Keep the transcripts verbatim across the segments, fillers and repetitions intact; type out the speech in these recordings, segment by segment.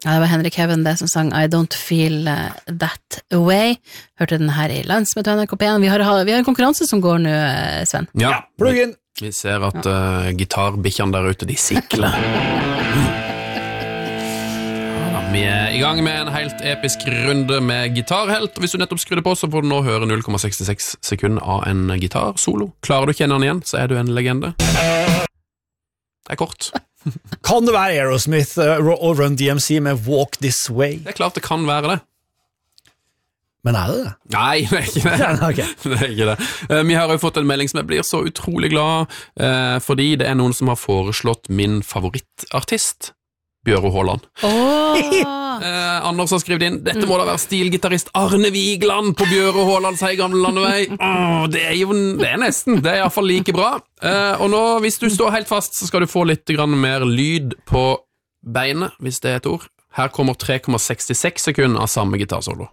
Ja, det var Henrik Heaven det som sang I Don't Feel That Way. Hørte den her i landsmøtet N R K P en. Vi har, vi har en konkurranse som går nå, Sven. Ja, plugg inn. Vi ser at uh, gitarbikkjene der ute, de sikler. Ja, vi er i gang med en helt episk runde med gitarhelt, og hvis du nettopp skrudde på, så får du nå høre null komma sekstiseks sekunder av en gitarsolo. Klarer du å kjenne den igjen, så er du en legende. Det er kort. Kan det være Aerosmith og Run D M C med Walk This Way? Det er klart det kan være det. Men er det det? Nei, det er ikke det. Ja, okay. Det er ikke det. Uh, vi har jo fått en melding som jeg blir så utrolig glad, uh, fordi det er noen som har foreslått min favorittartist, Bjøro Haaland. Oh. uh, Anders har skrevet inn, dette må da være stilgitarist Arne Vigland på Bjøro Haalands hei gamle landevei. Oh, det er jo det er nesten, det er i hvert fall like bra. Uh, og nå, hvis du står helt fast, så skal du få litt grann mer lyd på beinet, hvis det er et ord. Her kommer tre komma sekstiseks sekunder av samme gitarsolo.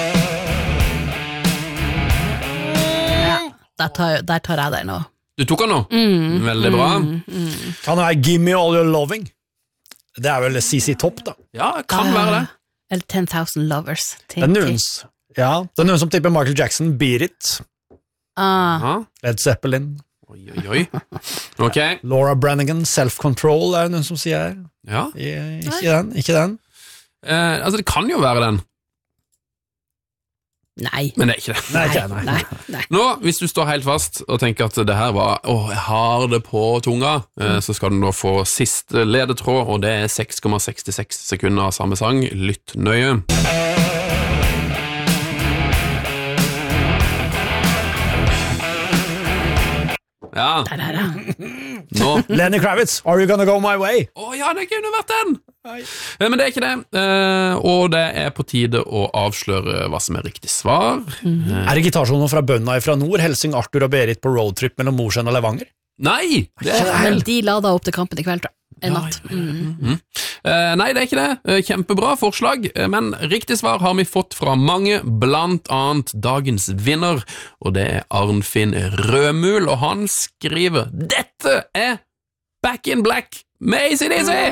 Der tar, der tar jeg deg nå. Du tok han nå? Mm, Veldig bra. Mm, mm. Kan det være Gimme All Your Loving? Det er vel C C Top, da. Ja, det kan uh, være det. Eller ten thousand Lovers. Det er noen, ja, det er noen som tipper Michael Jackson, Beat It. Ah. Led Zeppelin. Oi, oi, oi. Ok. Laura Branigan, Self Control, er det noen som sier. Ja. I, ikke den, ikke den. Eh, altså, det kan jo være den. Nei. Men det er ikke det. Nei, ikke, nei. Nei, nei. Nå, hvis du står helt fast og tenker at det her var, åh, jeg har det på tunga, eh, så skal du nå få siste ledetråd, og det er seks komma sekstiseks sekunder av samme sang. Lytt nøye. Ja. Der er det. Nå. Lenny Kravitz, Are You Gonna Go My Way? Å ja, det kunne vært den! Eh, Men det er ikke det, eh, og det er på tide å avsløre hva som er riktig svar. Mm. Er det gitarsoloen fra bønda fra nord, Helsing, Arthur og Berit på roadtrip mellom Mosjøen og Levanger? Nei! Det er Men de lader opp til kampen i kveld, tror jeg. En natt. Mm. Mm. Eh, nei, det er ikke det. Eh, Kjempebra forslag, eh, men riktig svar har vi fått fra mange, blant annet dagens vinner, og det er Arnfinn Rødmul, og han skriver «Dette er Back in Black med A C D C!»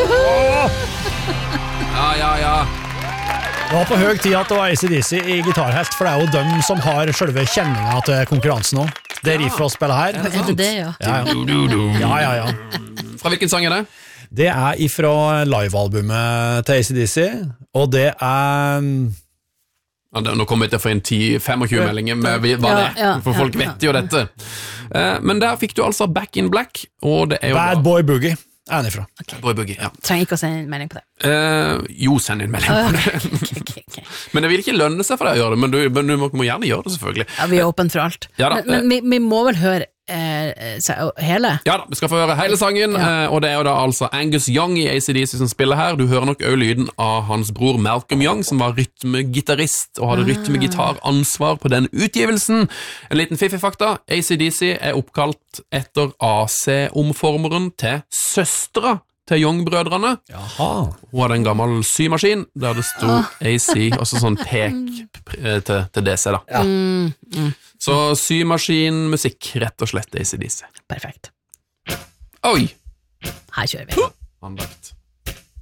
Ja, ja, ja. Det var på høy tid at det var A C D C i gitarhelt, for det er jo dem som har selve kjenninga til konkurransen nå. Det er riffet å spille her. Er det det, ja? Ja, ja. ja, ja, ja. Fra hvilken sang er det? Det er ifra livealbumet til A C D C, og det er... Ja, det, nå kommer jeg til å få en ti femogtjue meldinger med hva det er, Ja, ja, for folk ja, vet jo dette. Eh, men der fikk du altså Back in Black, og det er jo Bad da- Boy Boogie. Er han ifra. Okay. Boy Boogie, ja. Trenger ikke å sende en melding på det. Eh, jo, send en melding på det. Okay, okay, okay. Men det vil ikke lønne seg for deg å gjøre det, men du, men du må, må gjerne gjøre det, selvfølgelig. Ja, vi er åpne for alt. Ja da. Men, men vi, vi må vel høre eh, hele? Ja da, vi skal få høre hele sangen, Ja. eh, og det er jo da altså Angus Young i A C D C som spiller her. Du hører nok også lyden av hans bror Malcolm Young, som var rytmegitarist og hadde rytmegitaransvar på den utgivelsen. En liten fiffig fakta, A C D C er oppkalt etter A C-omformeren til søstra til Young-brødrene. Jaha. Hun hadde en gammel symaskin der det sto A C, også sånn pek eh, til, til D C da. Ja. Mm, mm. Så symaskinmusikk, rett og slett A C D C. Perfekt. Oi! Her kjører vi. Anlagt.